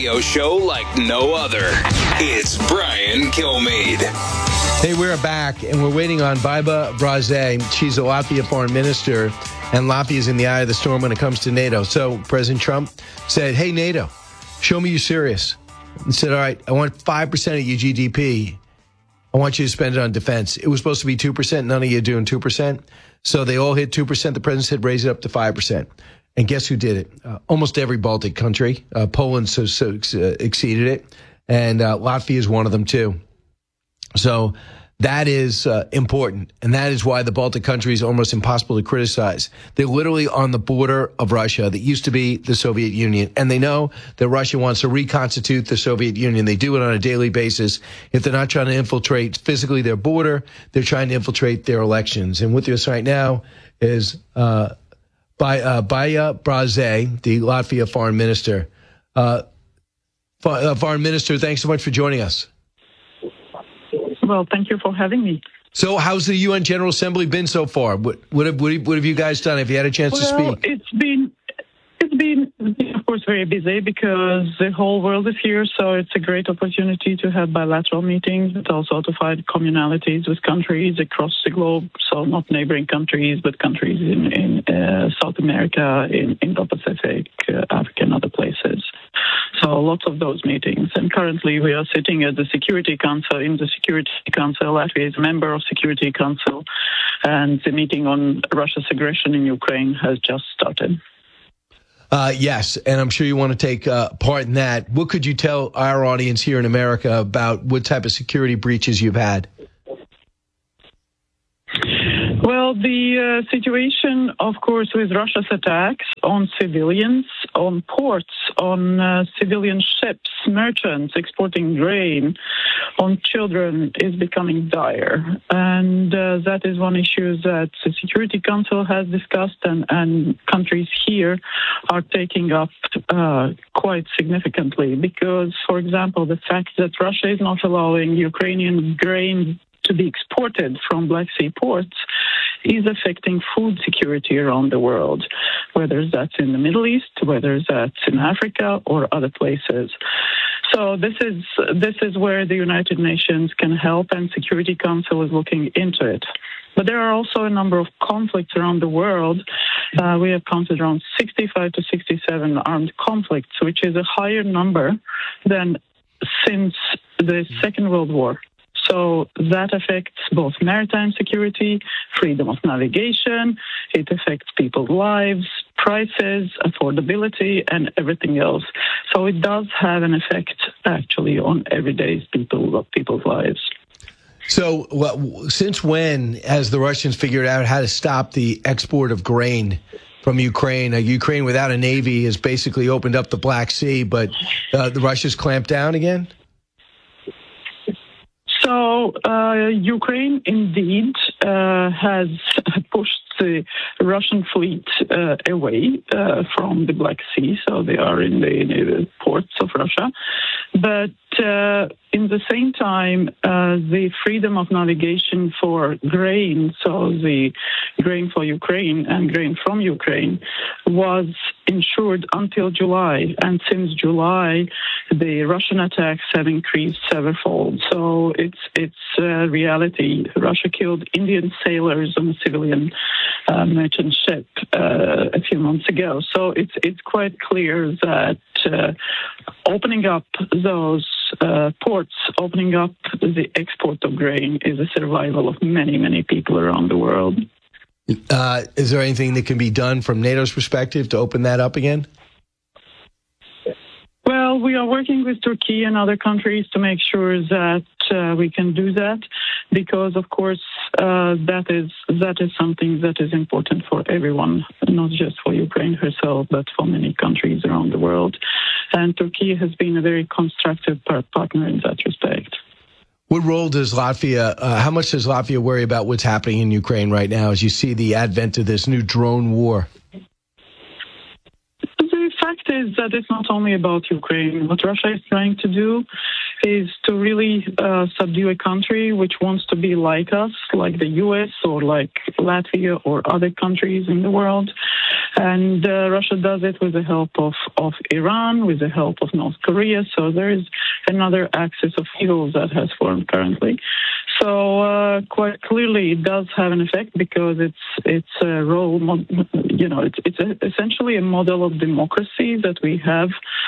radio show like no other. It's Brian Kilmeade. Hey, we're back, and we're waiting on Baiba Braze. She's a Latvia foreign minister, and Latvia is in the eye of the storm when it comes to NATO. So President Trump said, hey, NATO, show me you're serious. He said, all right, I want 5% of your GDP. I want you to spend it on defense. It was supposed to be 2%. None of you are doing 2%. So they all hit 2%. The president said, raise it up to 5%. And guess who did it? Almost every Baltic country. Poland exceeded it. And Latvia is one of them, too. So that is important. And that is why the Baltic countries are almost impossible to criticize. They're literally on the border of Russia that used to be the Soviet Union. And they know that Russia wants to reconstitute the Soviet Union. They do it on a daily basis. If they're not trying to infiltrate physically their border, they're trying to infiltrate their elections. And with us right now is Baiba Braze, the Latvia foreign minister. Foreign minister, thanks so much for joining us. Well, thank you for having me. So how's the UN General Assembly been so far? What have you guys done? Have you had a chance to speak? It's been, of course, very busy because the whole world is here. So it's a great opportunity to have bilateral meetings, but also to find commonalities with countries across the globe. So not neighboring countries, but countries in South America, in Indo-Pacific, Africa, and other places. So lots of those meetings. And currently we are sitting at the Security Council. In the Security Council, Latvia is a member of Security Council. And the meeting on Russia's aggression in Ukraine has just started. Yes, and I'm sure you want to take part in that. What could you tell our audience here in America about what type of security breaches you've had? Well, the situation, of course, with Russia's attacks on civilians, on ports, on civilian ships, merchants exporting grain, on children is becoming dire. And that is one issue that the Security Council has discussed and countries here are taking up quite significantly because, for example, the fact that Russia is not allowing Ukrainian grain to be exported from Black Sea ports is affecting food security around the world, whether that's in the Middle East, whether that's in Africa or other places. So this is where the United Nations can help, and Security Council is looking into it. But there are also a number of conflicts around the world. We have counted around 65 to 67 armed conflicts, which is a higher number than since the Second World War. So that affects both maritime security, freedom of navigation, it affects people's lives, prices, affordability, and everything else. So it does have an effect, actually, on everyday people's lives. So since when has the Russians figured out how to stop the export of grain from Ukraine? Ukraine without a navy has basically opened up the Black Sea, but the Russians clamped down again? So Ukraine indeed has pushed the Russian fleet away from the Black Sea, so they are in the ports of Russia. But in the same time, the freedom of navigation for grain, so the grain for Ukraine and grain from Ukraine, was ensured until July. And since July, the Russian attacks have increased severalfold. So it's a reality. Russia killed Indian sailors on a civilian merchant ship a few months ago. So it's quite clear that opening up those ports, opening up the export of grain is a survival of many, many people around the world. Is there anything that can be done from NATO's perspective to open that up again? Well, we are working with Turkey and other countries to make sure that we can do that, because, of course, that is something that is important for everyone, not just for Ukraine herself, but for many countries around the world. And Turkey has been a very constructive partner in that respect. What role does Latvia, how much does Latvia worry about what's happening in Ukraine right now as you see the advent of this new drone war? The fact is that it's not only about Ukraine. What Russia is trying to do is to really subdue a country which wants to be like us, like the U.S. or like Latvia or other countries in the world. And Russia does it with the help of Iran, with the help of North Korea. So there is another axis of evil that has formed currently. So quite clearly it does have an effect because it's a role, it's essentially a model of democracy that we have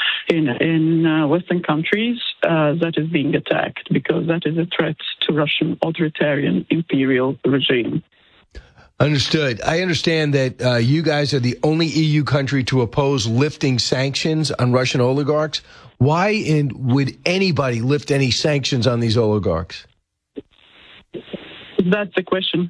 in Western countries that is being attacked because that is a threat to Russian authoritarian imperial regime. Understood. I understand that you guys are the only EU country to oppose lifting sanctions on Russian oligarchs. Why would anybody lift any sanctions on these oligarchs? That's the question.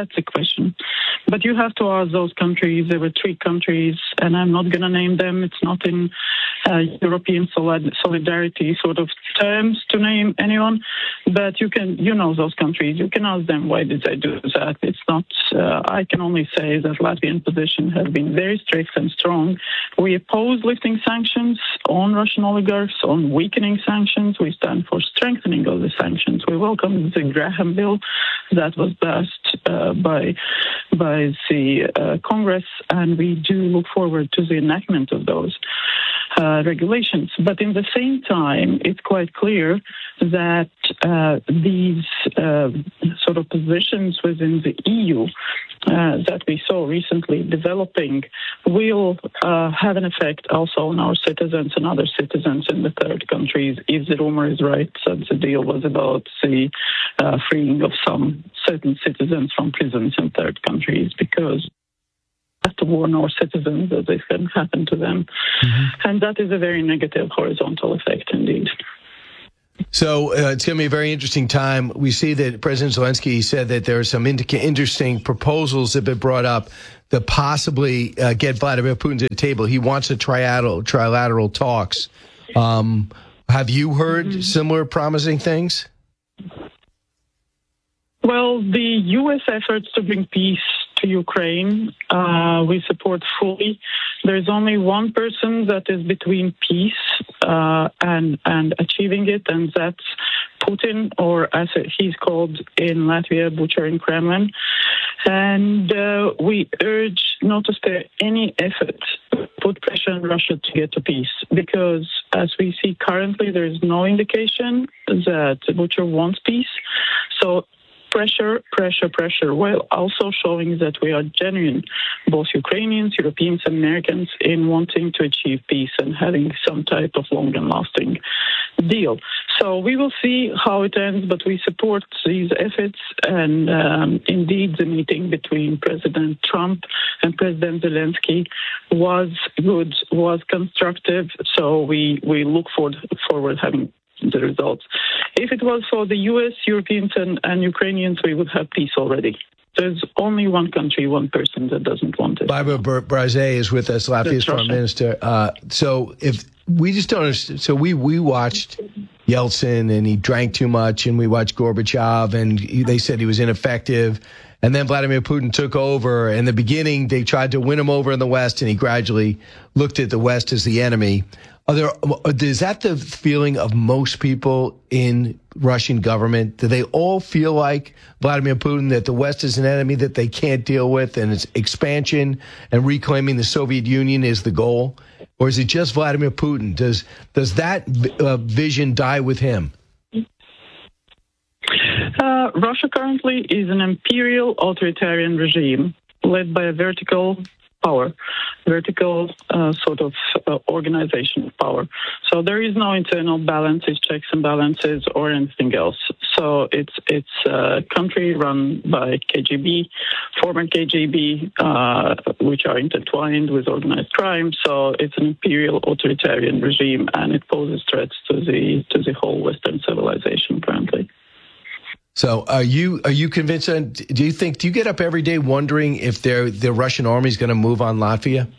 But you have to ask those countries. There were 3 countries, and I'm not going to name them. It's not in European solidarity sort of terms to name anyone. But those countries. You can ask them, why did they do that? It's not, I can only say that Latvian position has been very strict and strong. We oppose lifting sanctions on Russian oligarchs, on weakening sanctions. We stand for strengthening of the sanctions. We welcome the Graham bill that was passed by the Congress, and we do look forward to the enactment of those regulations. But in the same time, it's quite clear that these sort of positions within the EU that we saw recently developing will have an effect also on our citizens and other citizens in the third countries, if the rumor is right that the deal was about the freeing of some certain citizens from prisons in third countries, because we have to warn our citizens that this can happen to them. Mm-hmm. And that is a very negative horizontal effect indeed. So it's going to be a very interesting time. We see that President Zelensky said that there are some interesting proposals that have been brought up that possibly get Vladimir Putin to the table. He wants a trilateral talks. Have you heard similar promising things? Well, the U.S. efforts to bring peace to Ukraine, we support fully. There's only one person that is between peace and achieving it, and that's Putin, or as he's called in Latvia, Butcher in Kremlin. And we urge not to spare any effort to put pressure on Russia to get to peace, because as we see currently, there is no indication that Butcher wants peace. So pressure, while also showing that we are genuine, both Ukrainians, Europeans, and Americans, in wanting to achieve peace and having some type of long and lasting deal. So we will see how it ends, but we support these efforts. And indeed, the meeting between President Trump and President Zelensky was good, was constructive. So we look forward having the results. If it was for the U.S., Europeans, and Ukrainians, we would have peace already. There's only one country, one person that doesn't want it. Barbara Brazay is with us, Latvia's foreign minister. So if we just don't understand, so we watched Yeltsin and he drank too much, and we watched Gorbachev and they said he was ineffective. And then Vladimir Putin took over. In the beginning, they tried to win him over in the West, and he gradually looked at the West as the enemy. Is that the feeling of most people in Russian government? Do they all feel like Vladimir Putin, that the West is an enemy that they can't deal with, and its expansion and reclaiming the Soviet Union is the goal? Or is it just Vladimir Putin? Does that vision die with him? Russia currently is an imperial authoritarian regime led by a vertical power, sort of organization of power. So there is no internal balances, checks and balances, or anything else. So it's a country run by KGB, former KGB, which are intertwined with organized crime. So it's an imperial authoritarian regime, and it poses threats to the whole Western civilization currently. So are you convinced? Do you get up every day wondering if the Russian army is going to move on Latvia?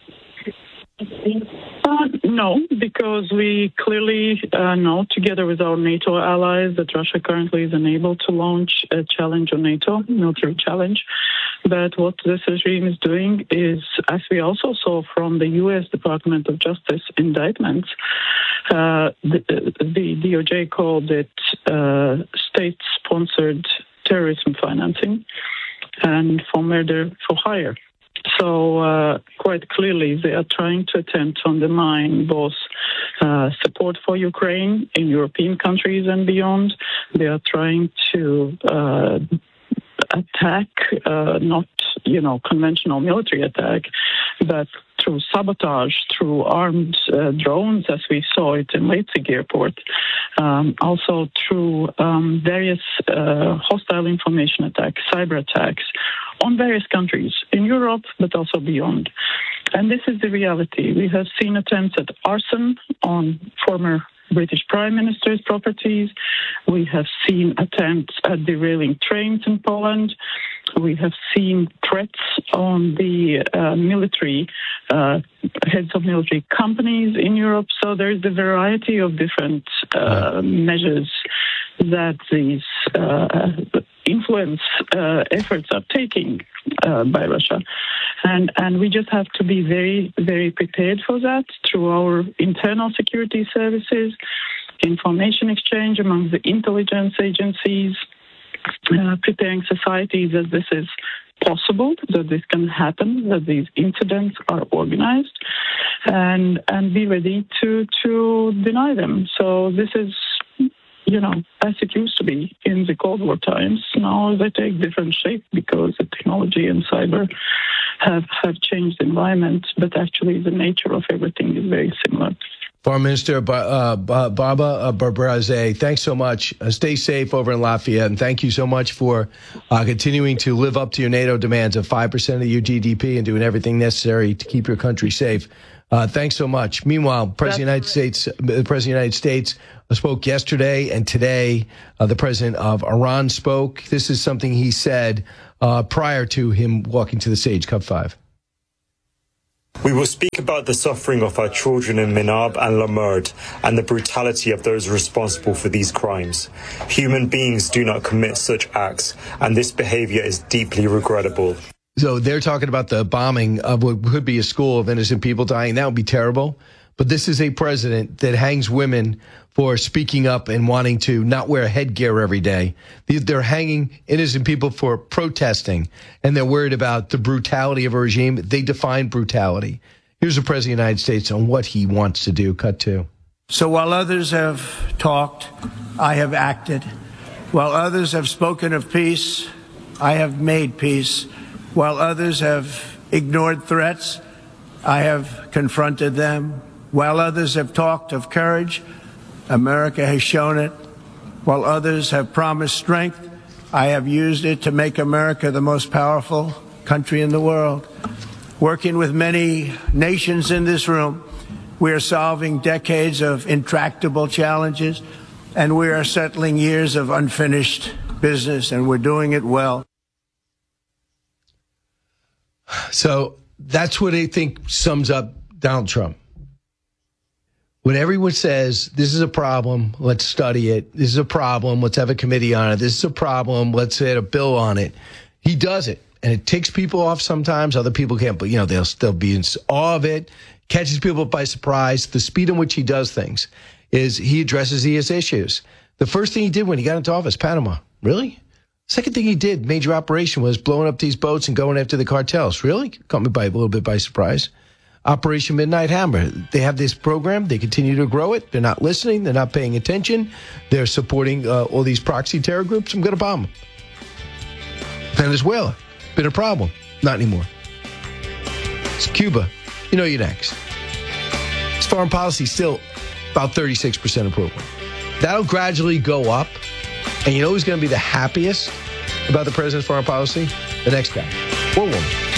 No, because we clearly know, together with our NATO allies, that Russia currently is unable to launch a challenge on NATO, military challenge. But what this regime is doing is, as we also saw from the U.S. Department of Justice indictments, The DOJ called it state-sponsored terrorism financing and for murder for hire. So quite clearly, they are trying to attempt to undermine both support for Ukraine in European countries and beyond. They are trying to attack, not conventional military attack, but through sabotage, through armed drones, as we saw it in Leipzig airport, also through various hostile information attacks, cyber attacks on various countries in Europe, but also beyond. And this is the reality. We have seen attempts at arson on former British Prime Minister's properties. We have seen attempts at derailing trains in Poland. We have seen threats on the military, heads of military companies in Europe. So there is a variety of different measures that these influence efforts are taking by Russia. And we just have to be very, very prepared for that through our internal security services, information exchange among the intelligence agencies, preparing societies that this is possible, that this can happen, that these incidents are organized, and be ready to deny them. So this is, as it used to be in the Cold War times. Now they take different shape because the technology and cyber have changed the environment, but actually the nature of everything is very similar. Foreign Minister Barbara Brazay, thanks so much. Stay safe over in Latvia, and thank you so much for continuing to live up to your NATO demands of 5% of your GDP and doing everything necessary to keep your country safe. Thanks so much. Meanwhile, the President of the United States spoke yesterday, and today the President of Iran spoke. This is something he said prior to him walking to the stage, Cup 5. We will speak about the suffering of our children in Minab and Lamurd and the brutality of those responsible for these crimes. Human beings do not commit such acts, and this behavior is deeply regrettable. So they're talking about the bombing of what could be a school of innocent people dying. That would be terrible. But this is a president that hangs women for speaking up and wanting to not wear headgear every day. They're hanging innocent people for protesting, and they're worried about the brutality of a regime. They define brutality. Here's the President of the United States on what he wants to do. Cut 2. So while others have talked, I have acted. While others have spoken of peace, I have made peace. While others have ignored threats, I have confronted them. While others have talked of courage, America has shown it. While others have promised strength, I have used it to make America the most powerful country in the world. Working with many nations in this room, we are solving decades of intractable challenges, and we are settling years of unfinished business, and we're doing it well. So that's what I think sums up Donald Trump. When everyone says, this is a problem, let's study it. This is a problem, let's have a committee on it. This is a problem, let's add a bill on it. He does it. And it ticks people off sometimes. Other people can't, but, they'll still be in awe of it. Catches people by surprise. The speed in which he does things is he addresses these issues. The first thing he did when he got into office, Panama. Really? Second thing he did, major operation, was blowing up these boats and going after the cartels. Really? Caught me by a little bit by surprise. Operation Midnight Hammer. They have this program. They continue to grow it. They're not listening. They're not paying attention. They're supporting all these proxy terror groups. I'm going to bomb them. Venezuela. Been a problem. Not anymore. It's Cuba. You're next. It's foreign policy still about 36% approval. That'll gradually go up. And who's going to be the happiest about the president's foreign policy? The next guy or woman.